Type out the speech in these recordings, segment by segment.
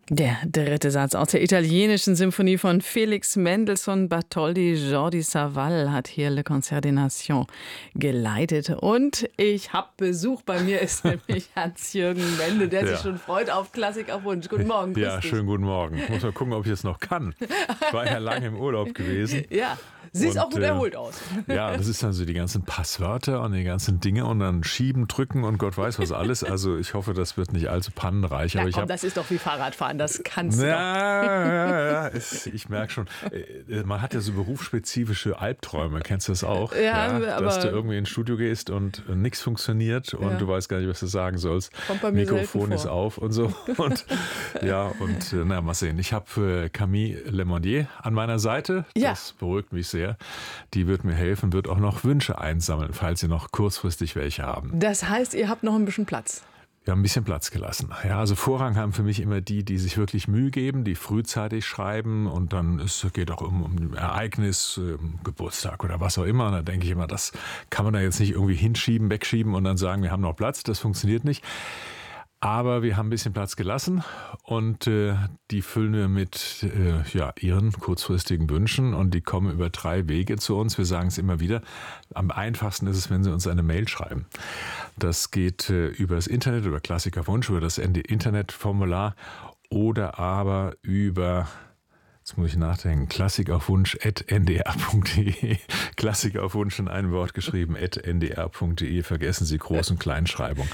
Der dritte Satz aus der italienischen Symphonie von Felix Mendelssohn Bartholdy. Jordi Savall hat hier Le Concert des Nations geleitet. Und ich habe Besuch. Bei mir ist nämlich Hans-Jürgen Mende, der sich schon freut auf Klassik auf Wunsch. Guten Morgen. Ja, schönen guten Morgen. Ich muss mal gucken, ob ich es noch kann. Ich war ja lange im Urlaub gewesen. Ja, siehst auch gut erholt aus. Ja, das ist dann so die ganzen Passwörter und die ganzen Dinge und dann schieben, drücken und Gott weiß was alles. Also ich hoffe, das wird nicht allzu pannenreich. Na, aber komm, das ist doch wie Fahrradfahren, das kannst du doch. Ja, ich merke schon. Man hat ja so berufsspezifische Albträume, kennst du das auch? Ja, aber dass du irgendwie ins Studio gehst und nichts funktioniert und du weißt gar nicht, was du sagen sollst. Kommt bei mir Mikrofon ist auf und so. Und mal sehen. Ich habe Camille Lemonnier an meiner Seite. Das beruhigt mich sehr. Die wird mir helfen, wird auch noch Wünsche einsammeln, falls Sie noch kurzfristig welche haben. Das heißt, ihr habt noch ein bisschen Platz. Wir haben ein bisschen Platz gelassen. Ja, also Vorrang haben für mich immer die sich wirklich Mühe geben, die frühzeitig schreiben und dann geht auch um ein Ereignis, Geburtstag oder was auch immer. Und da denke ich immer, das kann man da jetzt nicht irgendwie hinschieben, wegschieben und dann sagen, wir haben noch Platz. Das funktioniert nicht. Aber wir haben ein bisschen Platz gelassen und die füllen wir mit ihren kurzfristigen Wünschen und die kommen über 3 Wege zu uns. Wir sagen es immer wieder. Am einfachsten ist es, wenn Sie uns eine Mail schreiben. Das geht über das Internet, über Klassik auf Wunsch, über das Internetformular oder aber über... Jetzt muss ich nachdenken. klassikaufwunsch@ndr.de. Klassik auf Wunsch in einem Wort geschrieben @ndr.de. Vergessen Sie Groß- und Kleinschreibung.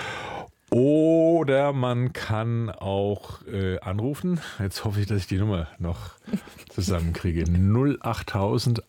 Oder man kann auch anrufen. Jetzt hoffe ich, dass ich die Nummer noch zusammenkriege. 08000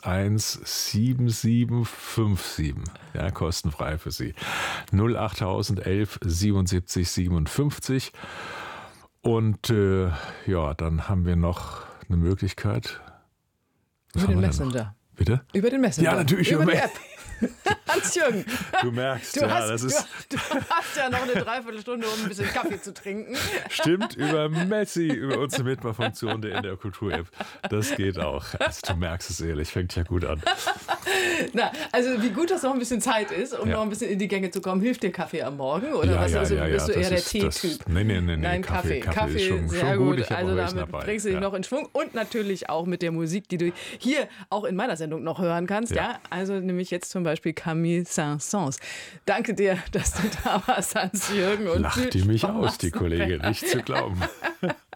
117757. Ja, kostenfrei für Sie. 08000 11 77 57. Und dann haben wir noch eine Möglichkeit. Über den Messenger. Bitte? Über den Messenger. Ja, natürlich über die App. Hans-Jürgen. Du merkst, du hast ja noch eine Dreiviertelstunde, um ein bisschen Kaffee zu trinken. Stimmt, über Messi, über unsere Mitmachfunktion der NDR Kultur-App. Das geht auch. Also, du merkst es ehrlich, fängt ja gut an. Na, also wie gut, dass noch ein bisschen Zeit ist, um noch ein bisschen in die Gänge zu kommen. Hilft dir Kaffee am Morgen? Oder bist du eher der Tee-Typ? Nein, Kaffee ist schon gut. Ich also damit bringst du dich noch in Schwung. Und natürlich auch mit der Musik, die du hier auch in meiner Sendung noch hören kannst. Ja. Also nämlich jetzt zum Beispiel Camille Saint-Saëns. Danke dir, dass du da warst, Hans-Jürgen. Lacht die mich aus, die Kollegin, nicht zu glauben.